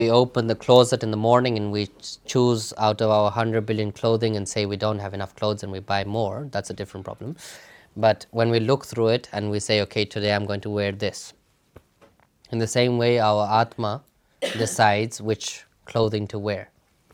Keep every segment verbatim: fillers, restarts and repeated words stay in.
We open the closet in the morning and we choose out of our one hundred billion clothing and say we don't have enough clothes and we buy more. That's a different problem. But when we look through it and we say, okay, today I'm going to wear this. In the same way, our Atma decides which clothing to wear.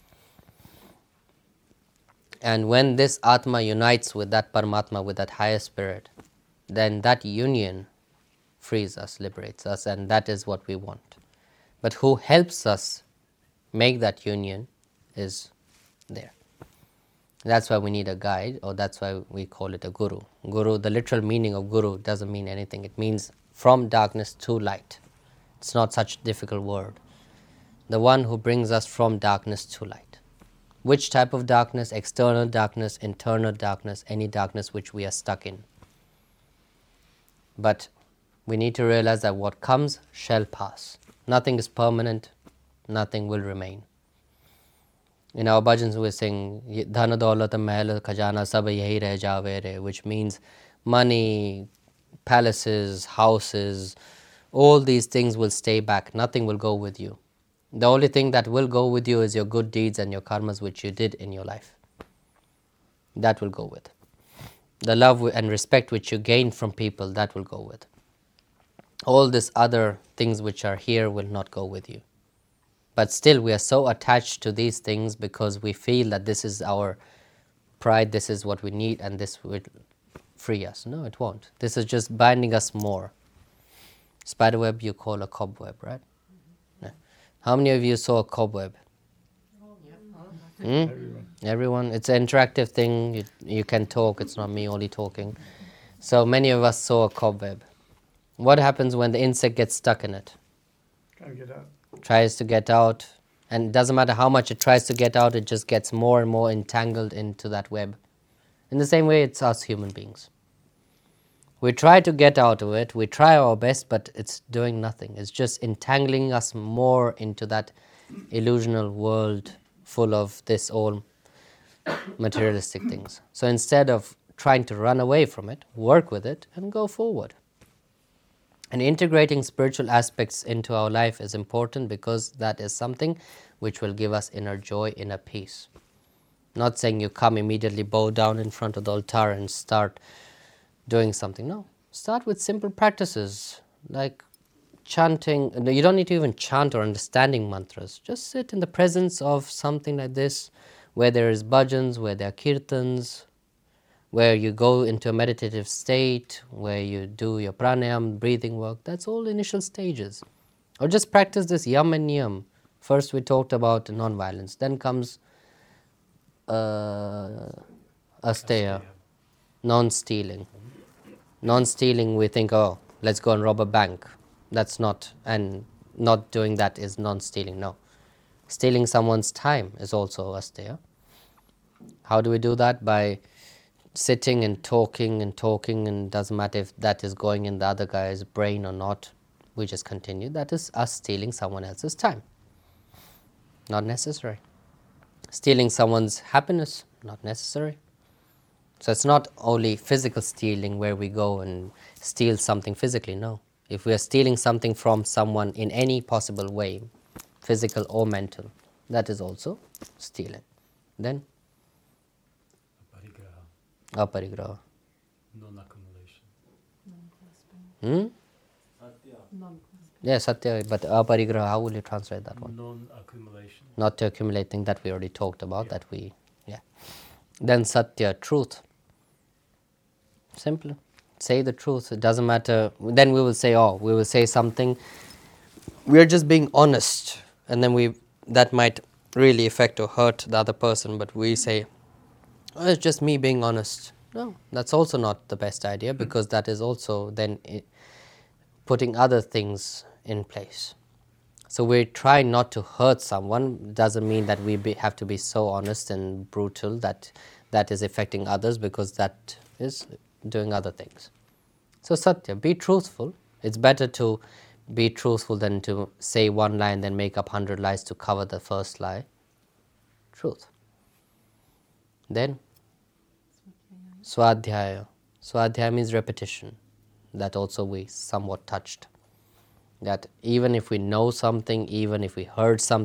And when this Atma unites with that Paramatma, with that higher spirit, then that union frees us, liberates us, and that is what we want. But who helps us make that union is there. That's why we need a guide, or that's why we call it a guru. Guru, the literal meaning of guru doesn't mean anything. It means from darkness to light. It's not such a difficult word. The one who brings us from darkness to light. Which type of darkness? External darkness, internal darkness, any darkness which we are stuck in. But we need to realize that what comes shall pass. Nothing is permanent, nothing will remain. In our bhajans we sing, Dhana daulat mahal khajana sab yahi reh jaave re, which means money, palaces, houses, all these things will stay back, nothing will go with you. The only thing that will go with you is your good deeds and your karmas which you did in your life. That will go with. The love and respect which you gain from people, that will go with. All these other things which are here will not go with you. But still we are so attached to these things because we feel that this is our pride, this is what we need, and this will free us. No, it won't. This is just binding us more. Spiderweb you call a cobweb, right? No. How many of you saw a cobweb? Hmm? Everyone. Everyone. It's an interactive thing. You, you can talk. It's not me only talking. So many of us saw a cobweb. What happens when the insect gets stuck in it? Try to get out. Tries to get out, and it doesn't matter how much it tries to get out, it just gets more and more entangled into that web. In the same way, it's us human beings. We try to get out of it, we try our best, but it's doing nothing. It's just entangling us more into that illusional world full of this all materialistic things. So instead of trying to run away from it, work with it and go forward. And integrating spiritual aspects into our life is important because that is something which will give us inner joy, inner peace. Not saying you come immediately, bow down in front of the altar and start doing something. No, start with simple practices like chanting. No, you don't need to even chant or understanding mantras. Just sit in the presence of something like this, where there is bhajans, where there are kirtans, where you go into a meditative state, where you do your pranayam, breathing work. That's all initial stages. Or just practice this yam and niyam. First we talked about non-violence, then comes uh, asteya, non-stealing. Non-stealing, we think, oh, let's go and rob a bank. That's not, and not doing that is non-stealing, no. Stealing someone's time is also asteya. How do we do that? By sitting and talking and talking, and doesn't matter if that is going in the other guy's brain or not, we just continue. That is us stealing someone else's time. Not necessary. Stealing someone's happiness, not necessary. So it's not only physical stealing where we go and steal something physically, no. If we are stealing something from someone in any possible way, physical or mental, that is also stealing. Then aparigraha. Non-accumulation. Hmm? Yeah, satya, but aparigraha, how will you translate that one? Non-accumulation. Not to accumulate things that we already talked about, yeah. that we, yeah. Then satya, truth. Simple. Say the truth. It doesn't matter. Then we will say, oh, we will say something. We are just being honest. And then we, that might really affect or hurt the other person, but we say, oh, it's just me being honest. No, that's also not the best idea, because that is also then putting other things in place. So we try not to hurt someone. Doesn't mean that we be, have to be so honest and brutal that that is affecting others, because that is doing other things. So satya, be truthful. It's better to be truthful than to say one lie and then make up hundred lies to cover the first lie. Truth. Then swadhyaya. Swadhyaya means repetition. That also we somewhat touched. That even if we know something, even if we heard something,